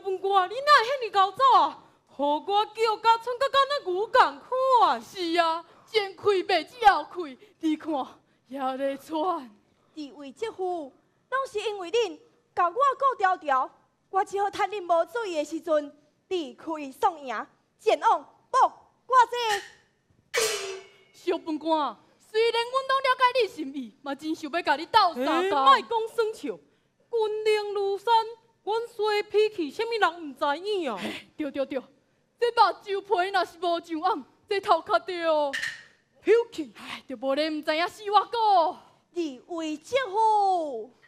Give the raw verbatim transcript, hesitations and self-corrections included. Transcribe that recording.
本官，你哪会遐尼高走啊？互我叫甲剩甲敢那牛共款。 是啊，先开袂只后开，你看也咧喘。 二位姐夫，拢是因为恁教我顾条条，我只好趁恁无注意的时阵，离开送赢，前往报我这。 小本官，虽然阮拢了解你心意，嘛真想要甲你斗相哎， 共。 莫讲耍笑，军令如山，阮衰脾气，啥物人毋知影啊？ 对对对，这目睭皮若是无上暗，这头壳着脾气。 唉，着无咧毋知影死我个。 二位姐夫。